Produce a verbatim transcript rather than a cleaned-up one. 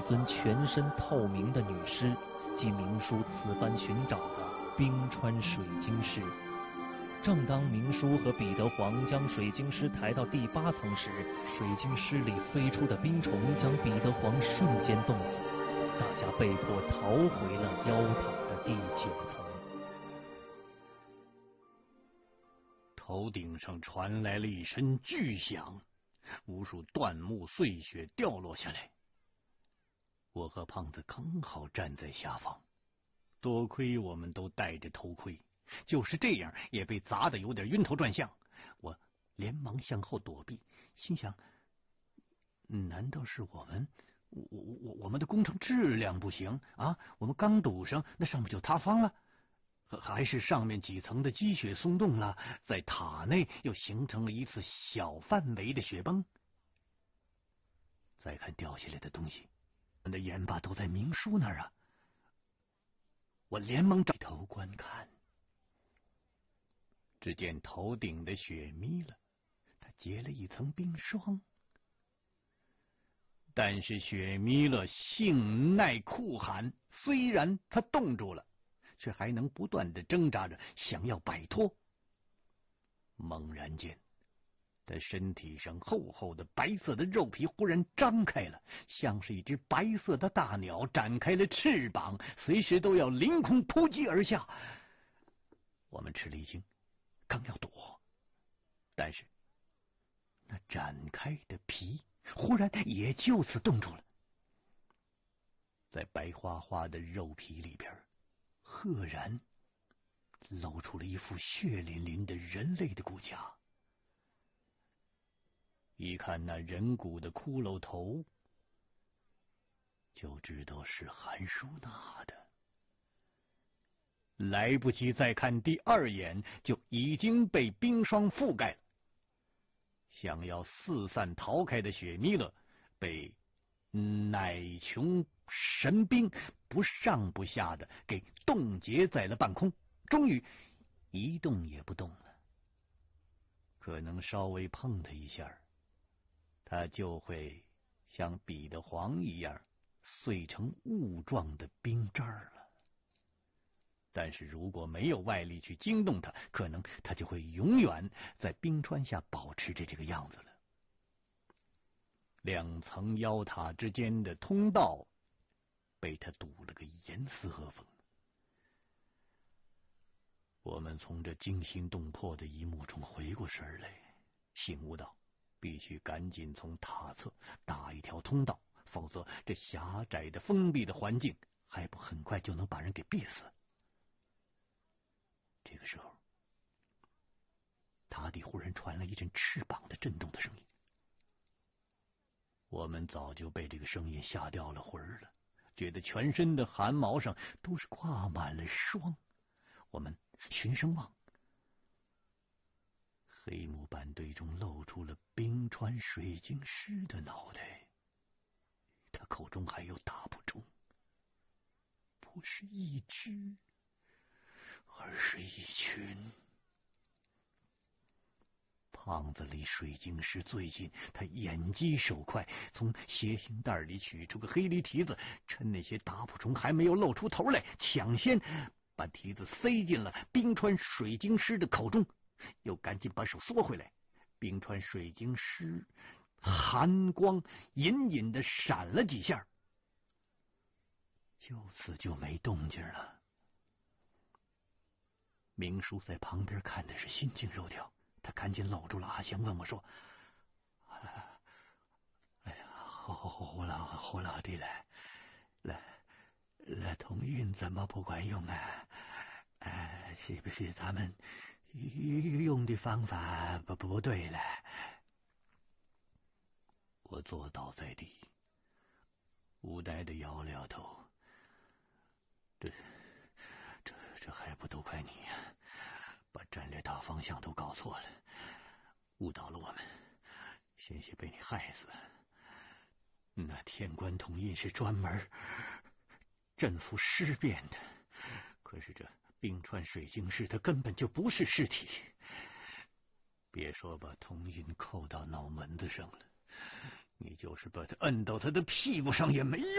尊全身透明的女尸，即明书此番寻找的冰川水晶尸。正当明书和彼得黄将水晶尸抬到第八层时，水晶尸里飞出的冰虫将彼得黄瞬间冻死，大家被迫逃回了妖塔的第九层。 头顶上传来了一声巨响，无数断木碎雪掉落下来。我和胖子刚好站在下方，多亏我们都戴着头盔，就是这样也被砸得有点晕头转向。我连忙向后躲避，心想：难道是我们我我我们的工程质量不行啊？我们刚堵上，那上面就塌方了？还是上面几层的积雪松动了，在塔内又形成了一次小范围的雪崩？再看掉下来的东西，我的眼巴都在明书那儿啊！我连忙转头观看，只见头顶的雪眯了，它结了一层冰霜。但是雪弥勒性耐酷寒，虽然他冻住了，却还能不断的挣扎着想要摆脱。猛然间，他身体上厚厚的白色的肉皮忽然张开了，像是一只白色的大鸟展开了翅膀，随时都要凌空扑击而下。我们吃了一惊，刚要躲，但是那展开的皮忽然也就此冻住了。在白花花的肉皮里边，赫然露出了一副血淋淋的人类的骨架。一看那人骨的骷髅头，就知道是韩舒娜的。来不及再看第二眼，就已经被冰霜覆盖了。想要四散逃开的雪弥勒，被乃琼神兵不上不下的给冻结在了半空，终于一动也不动了。可能稍微碰他一下，他就会像彼得黄一样碎成雾状的冰渣了。但是如果没有外力去惊动他，可能他就会永远在冰川下保持着这个样子了。两层妖塔之间的通道被他堵了个严丝合缝。我们从这惊心动魄的一幕中回过神来，醒悟到必须赶紧从塔侧打一条通道，否则这狭窄的封闭的环境还不很快就能把人给憋死。这个时候，塔底忽然传来一阵翅膀的震动的声音。我们早就被这个声音吓掉了魂儿了，觉得全身的汗毛上都是挂满了霜。我们循声望，黑木板堆中露出了冰川水晶师的脑袋，他口中还有大捕虫，不是一只，而是一群。胖子离水晶师最近，他眼疾手快，从斜行袋里取出个黑梨蹄子，趁那些打捕虫还没有露出头来，抢先把蹄子塞进了冰川水晶师的口中，又赶紧把手缩回来。冰川水晶师寒光隐隐的闪了几下，就此就没动静了。明叔在旁边看的是心惊肉跳，他赶紧搂住了阿香，问我说：“哎呀，胡老胡老弟来来来，通运怎么不管用啊？哎，是不是咱们用的方法不不对了？”我坐倒在地，无奈的摇了摇头。这这这还不都怪你呀、啊！把战略大方向都搞错了，误导了我们，险些被你害死。那天官统印是专门镇服尸变的，可是这冰川水晶师他根本就不是尸体，别说把统印扣到脑门子上了，你就是把他摁到他的屁股上也没用。